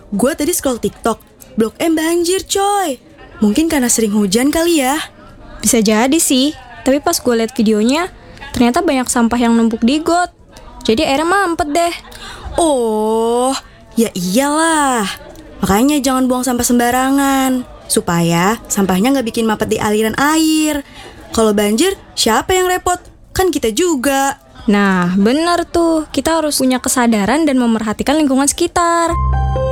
gue tadi scroll TikTok, Blok M banjir coy. Mungkin karena sering hujan kali ya. Bisa jadi sih, tapi pas gue liat videonya, ternyata banyak sampah yang numpuk di got. Jadi airnya mampet deh. Oh, ya iyalah. Makanya jangan buang sampah sembarangan, supaya sampahnya gak bikin mampet di aliran air. Kalau banjir, siapa yang repot? Kan kita juga. Nah, benar tuh. Kita harus punya kesadaran dan memerhatikan lingkungan sekitar.